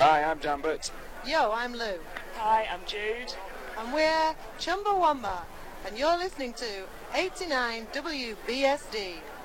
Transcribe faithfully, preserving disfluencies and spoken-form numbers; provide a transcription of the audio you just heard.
Hi, I'm John Butts. Yo, I'm Lou. Hi, I'm Jude. And we're Chumbawamba. And you're listening to eighty-nine W B S D.